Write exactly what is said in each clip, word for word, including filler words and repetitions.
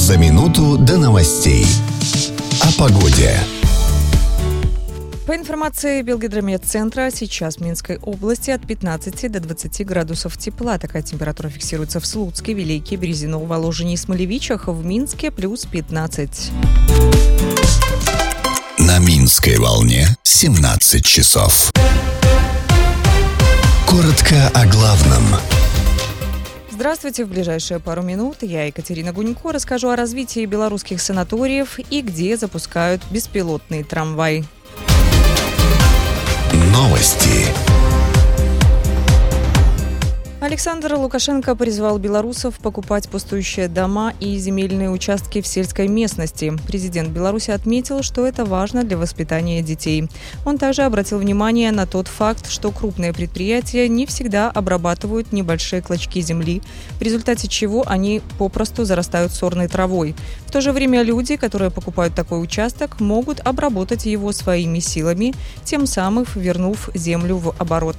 За минуту до новостей. О погоде. По информации Белгидромедцентра, сейчас в Минской области от пятнадцати до двадцати градусов тепла. Такая температура фиксируется в Слуцке, Велике, Березино, Воложине и Смолевичах. В Минске плюс пятнадцать. На Минской волне семнадцать часов. Коротко о главном. Здравствуйте. В ближайшие пару минут я, Екатерина Гунько, расскажу о развитии белорусских санаториев и где запускают беспилотный трамвай. Новости. Александр Лукашенко призвал белорусов покупать пустующие дома и земельные участки в сельской местности. Президент Беларуси отметил, что это важно для воспитания детей. Он также обратил внимание на тот факт, что крупные предприятия не всегда обрабатывают небольшие клочки земли, в результате чего они попросту зарастают сорной травой. В то же время люди, которые покупают такой участок, могут обработать его своими силами, тем самым вернув землю в оборот.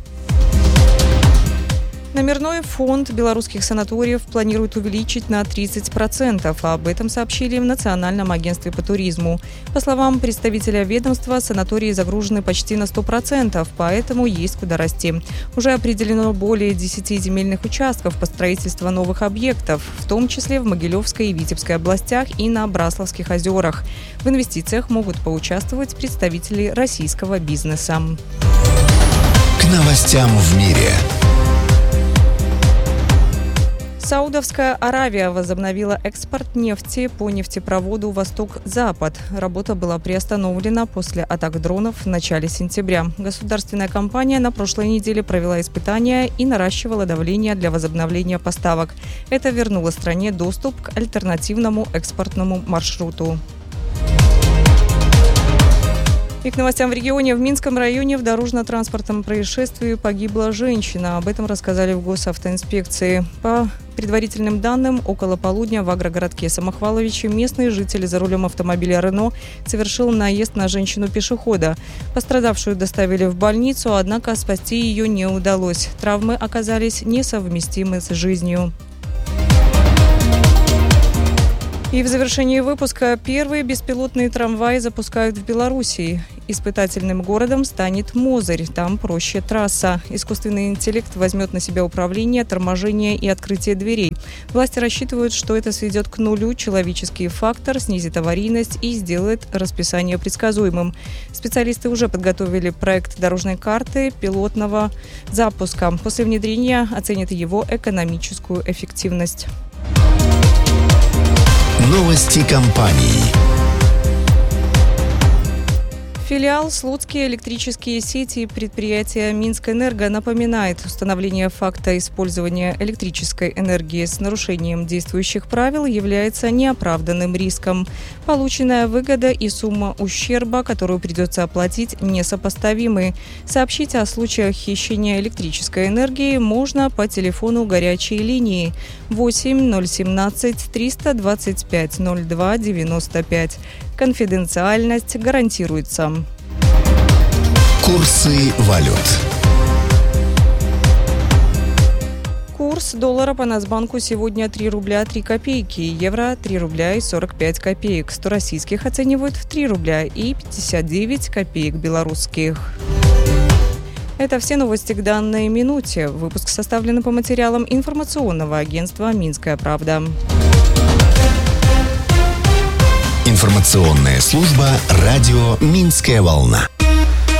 Номерной фонд белорусских санаториев планируют увеличить на тридцать процентов. Об этом сообщили в Национальном агентстве по туризму. По словам представителя ведомства, санатории загружены почти на сто процентов, поэтому есть куда расти. Уже определено более десяти земельных участков по строительству новых объектов, в том числе в Могилевской и Витебской областях и на Браславских озерах. В инвестициях могут поучаствовать представители российского бизнеса. К новостям в мире. Саудовская Аравия возобновила экспорт нефти по нефтепроводу «Восток-Запад». Работа была приостановлена после атак дронов в начале сентября. Государственная компания на прошлой неделе провела испытания и наращивала давление для возобновления поставок. Это вернуло стране доступ к альтернативному экспортному маршруту. И к новостям в регионе. В Минском районе в дорожно-транспортном происшествии погибла женщина. Об этом рассказали в госавтоинспекции. По предварительным данным, около полудня в агрогородке Самохваловичи местный житель за рулем автомобиля «Рено» совершил наезд на женщину-пешехода. Пострадавшую доставили в больницу, однако спасти ее не удалось. Травмы оказались несовместимы с жизнью. И в завершении выпуска первый беспилотный трамвай запускают в Белоруссии. Испытательным городом станет Мозырь. Там проще трасса. Искусственный интеллект возьмет на себя управление, торможение и открытие дверей. Власти рассчитывают, что это сведет к нулю человеческий фактор, снизит аварийность и сделает расписание предсказуемым. Специалисты уже подготовили проект дорожной карты пилотного запуска. После внедрения оценят его экономическую эффективность. Новости компаний. Филиал «Слуцкие электрические сети» и предприятия «Минскэнерго» напоминает, установление факта использования электрической энергии с нарушением действующих правил является неоправданным риском. Полученная выгода и сумма ущерба, которую придется оплатить, несопоставимы. Сообщить о случаях хищения электрической энергии можно по телефону горячей линии восемь ноль семнадцать триста двадцать пять ноль два девяносто пять. Конфиденциальность гарантируется. Курсы валют. Курс доллара по Нацбанку сегодня три рубля три копейки, евро три рубля и сорок пять копеек. сто российских оценивают в три рубля и пятьдесят девять копеек белорусских. Это все новости к данной минуте. Выпуск составлен по материалам информационного агентства «Минская правда». Информационная служба радио «Минская волна».